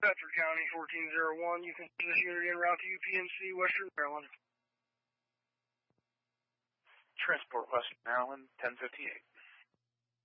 Bedford County, 1401. You can see this unit en route to UPMC, Western Maryland. Transport Western Maryland, 1058.